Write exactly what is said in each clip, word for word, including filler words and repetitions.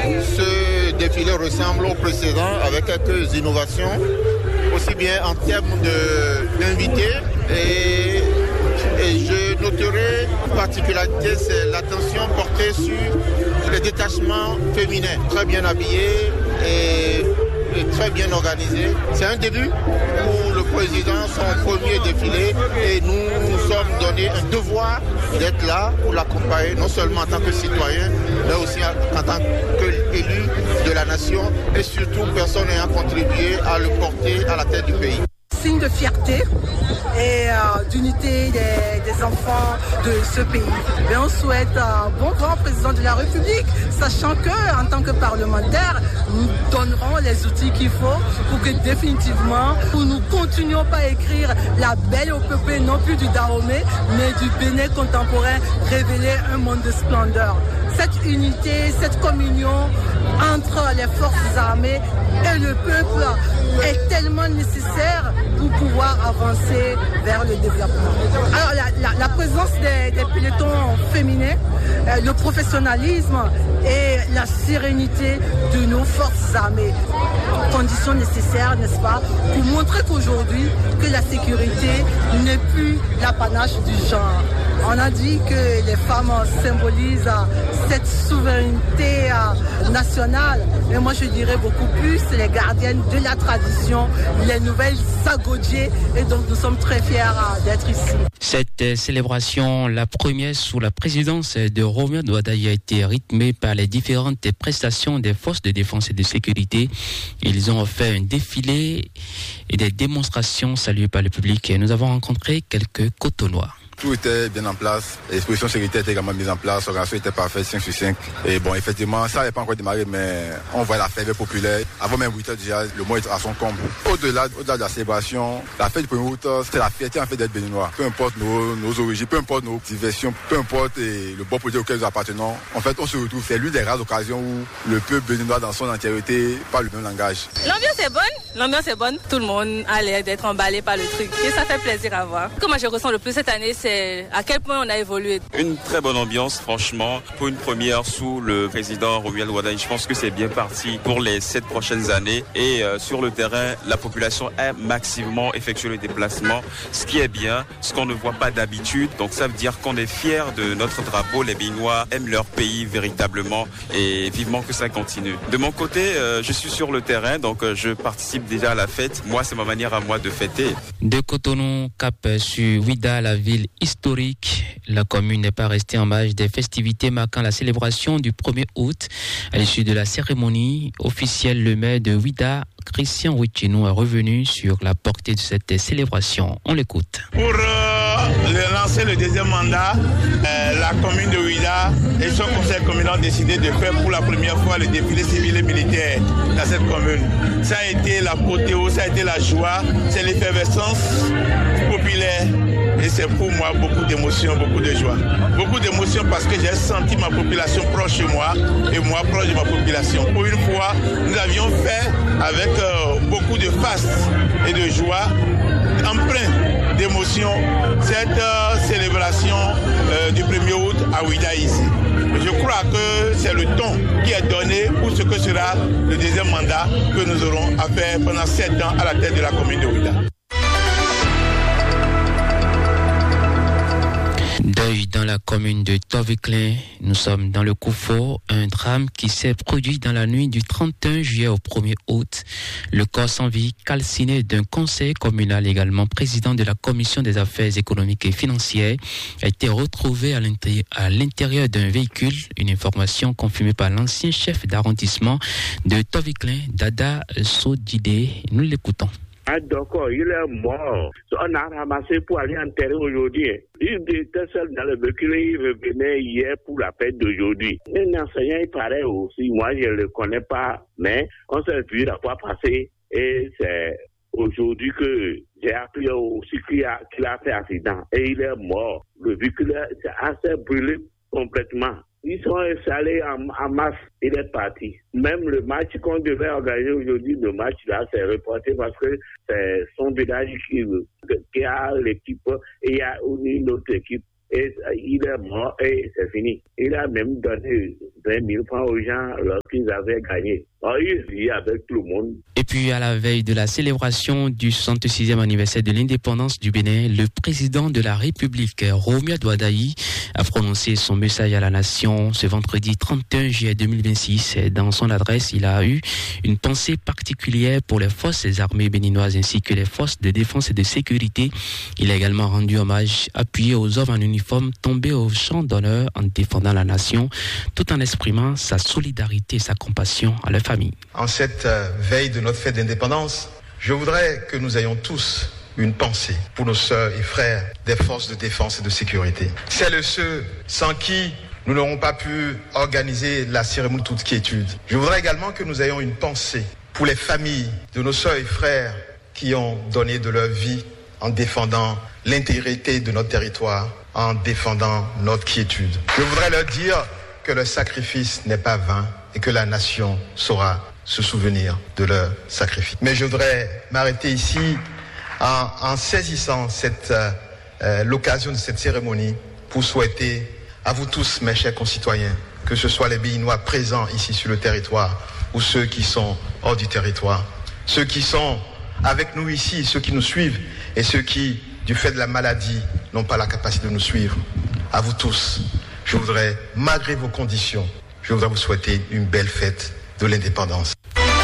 ce défilé ressemble au précédent avec quelques innovations, aussi bien en termes de, d'invités et, et je noterai une particularité, c'est l'attention portée sur les détachements féminins, très bien habillés et, et très bien organisés. C'est un début pour le président, son premier défilé, et nous nous sommes donné un devoir d'être là pour l'accompagner, non seulement en tant que citoyen, mais aussi en tant qu'élu de la nation et surtout personne ayant contribué à le porter à la tête du pays. Signe de fierté et euh, d'unité des, des enfants de ce pays. Et on souhaite un bon grand président de la République, sachant que en tant que parlementaires, nous donnerons les outils qu'il faut pour que définitivement, pour nous continuions pas à écrire la belle épopée, non plus du Dahomey, mais du Bénin contemporain, révéler un monde de splendeur. Cette unité, cette communion entre les forces armées et le peuple est tellement nécessaire pour pouvoir avancer vers le développement. Alors la, la, la présence des, des pelotons féminins, euh, le professionnalisme et la sérénité de nos forces armées, conditions nécessaires, n'est-ce pas, pour montrer qu'aujourd'hui, que la sécurité n'est plus l'apanage du genre. On a dit que les femmes symbolisent cette souveraineté nationale, mais moi je dirais beaucoup plus les gardiennes de la tradition, les nouvelles Sagodier, et donc nous sommes très fiers d'être ici. Cette célébration, la première sous la présidence de Romuald Wadaye, a été rythmée par les différentes prestations des forces de défense et de sécurité. Ils ont fait un défilé et des démonstrations saluées par le public. Et nous avons rencontré quelques Cotonois. Tout était bien en place, l'exposition sécurité était également mise en place, l'organisation était parfaite, cinq sur cinq. Et bon, effectivement, ça n'avait pas encore démarré, mais on voit la fête populaire. Avant même huit heures déjà, le mois est à son comble. Au-delà, au-delà de la célébration, la fête du premier août, c'est la fierté en fait d'être béninois. Peu importe nos, nos origines, peu importe nos diversions, peu importe et le bon projet auquel nous appartenons. En fait, on se retrouve. C'est l'une des rares occasions où le peuple béninois dans son entièreté parle le même langage. L'ambiance est bonne, l'ambiance est bonne. Tout le monde a l'air d'être emballé par le truc et ça fait plaisir à voir. Comment je ressens le plus cette année, c'est à quel point on a évolué. Une très bonne ambiance, franchement. Pour une première sous le président Romuald Wadaye, je pense que c'est bien parti pour les sept prochaines années. Et euh, sur le terrain, la population a massivement effectué le déplacement, ce qui est bien, ce qu'on ne voit pas d'habitude. Donc ça veut dire qu'on est fiers de notre drapeau. Les Béninois aiment leur pays véritablement et vivement que ça continue. De mon côté, euh, je suis sur le terrain, donc euh, je participe déjà à la fête. Moi, c'est ma manière à moi de fêter. De Cotonou, cap sur Ouida, la ville historique. La commune n'est pas restée en marge des festivités marquant la célébration du premier août. À l'issue de la cérémonie officielle, le maire de Ouida, Christian Wichino, est revenu sur la portée de cette célébration. On l'écoute. Pour euh, lancer le deuxième mandat, euh, la commune de Ouida et son conseil communal ont décidé de faire pour la première fois le défilé civil et militaire dans cette commune. Ça a été l'apothéose, ça a été la joie, c'est l'effervescence populaire. Et c'est pour moi beaucoup d'émotions, beaucoup de joie. Beaucoup d'émotions parce que j'ai senti ma population proche de moi et moi proche de ma population. Pour une fois, nous avions fait avec euh, beaucoup de faste et de joie, empreint d'émotion, cette euh, célébration euh, du premier août à Ouida ici. Je crois que c'est le ton qui est donné pour ce que sera le deuxième mandat que nous aurons à faire pendant sept ans à la tête de la commune de Ouida. Deuil dans la commune de Toviklen. Nous sommes dans le Koufo, un drame qui s'est produit dans la nuit du trente et un juillet au premier août. Le corps sans vie calciné d'un conseiller communal, également président de la commission des affaires économiques et financières, a été retrouvé à l'intérieur, à l'intérieur d'un véhicule. Une information confirmée par l'ancien chef d'arrondissement de Toviklen, Dada Sodide. Nous l'écoutons. Ah d'accord, il est mort. On a ramassé pour aller enterrer aujourd'hui. Il était seul dans le véhicule, il revenait hier pour la fête d'aujourd'hui. Un enseignant, il paraît aussi, moi je ne le connais pas, mais on s'est vu la fois passée et c'est aujourd'hui que j'ai appris aussi qu'il a, qu'il a fait accident et il est mort. Le véhicule s'est assez brûlé complètement. Ils sont installés en, en masse, il est parti. Même le match qu'on devait organiser aujourd'hui, le match là, c'est reporté parce que c'est son village qui, qui a l'équipe et il y a une autre équipe Et il est mort et c'est fini. Il a même donné vingt mille francs aux gens lorsqu'ils avaient gagné. Alors, il vit avec tout le monde. Et puis, à la veille de la célébration du soixante-sixième anniversaire de l'indépendance du Bénin, le président de la République, Romuald Wadayi, a prononcé son message à la nation ce vendredi trente et un juillet deux mille vingt-six. Dans son adresse, il a eu une pensée particulière pour les forces armées béninoises ainsi que les forces de défense et de sécurité. Il a également rendu hommage appuyé aux hommes en uniforme tombés au champ d'honneur en défendant la nation, tout en exprimant sa solidarité et sa compassion à leur famille. En cette euh, veille de notre fête d'indépendance, je voudrais que nous ayons tous une pensée pour nos sœurs et frères des forces de défense et de sécurité. Celles et ceux sans qui nous n'aurons pas pu organiser la cérémonie toute quiétude. Je voudrais également que nous ayons une pensée pour les familles de nos sœurs et frères qui ont donné de leur vie en défendant l'intégrité de notre territoire, en défendant notre quiétude. Je voudrais leur dire que leur sacrifice n'est pas vain et que la nation saura se souvenir de leur sacrifice. Mais je voudrais m'arrêter ici en, en saisissant cette, euh, l'occasion de cette cérémonie pour souhaiter à vous tous, mes chers concitoyens, que ce soit les Béninois présents ici sur le territoire ou ceux qui sont hors du territoire, ceux qui sont avec nous ici, ceux qui nous suivent et ceux qui, du fait de la maladie, n'ont pas la capacité de nous suivre. À vous tous, je voudrais, malgré vos conditions, je voudrais vous souhaiter une belle fête de l'indépendance.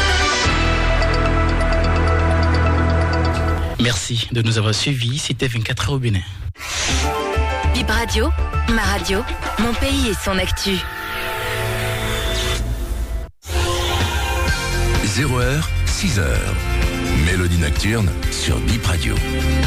Merci de nous avoir suivis. C'était vingt-quatre heures au Bénin. Bip Radio, ma radio, mon pays et son actu. zéro heure, six heures. Mélodie nocturne sur Bip Radio.